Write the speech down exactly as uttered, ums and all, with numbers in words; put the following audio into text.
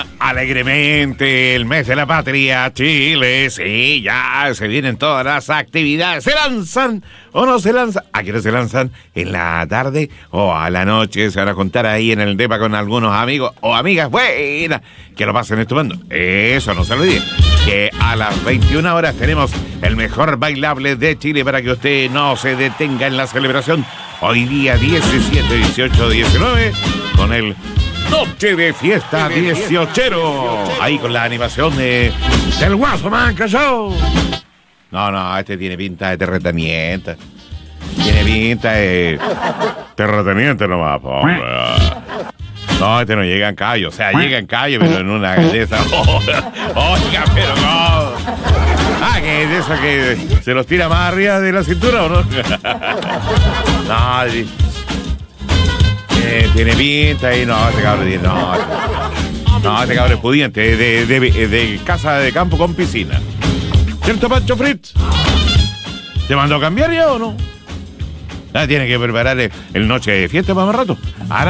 Alegremente, el mes de la patria, Chile, sí, ya se vienen todas las actividades. ¿Se lanzan o no se lanzan? ¿A qué hora se lanzan? ¿En la tarde o a la noche? Se van a juntar ahí en el depa con algunos amigos o amigas buenas que lo pasen estupendo. Eso no se lo olvide, que a las veintiuna horas tenemos el mejor bailable de Chile para que usted no se detenga en la celebración. Hoy día diecisiete, dieciocho, diecinueve, con el Noche de Fiesta dieciochero. Ahí con la animación de del Guaso Manca Show. No, no, este tiene pinta de terrateniente. Tiene pinta de terrateniente nomás, po. No, este no llega en calle. O sea, llega en calle, pero en una de esas. Oh, oiga, pero no. Ah, que es de esa que se los tira más arriba de la cintura, ¿o no? No, eh, tiene pinta y no, este cabrón tiene, no. No, este cabrón es pudiente, de, de, de, de casa de campo con piscina. ¿Cierto, Pancho Fritz? ¿Te mandó a cambiar ya o no? Ah, tiene que preparar el, el noche de fiesta para más rato. Ahora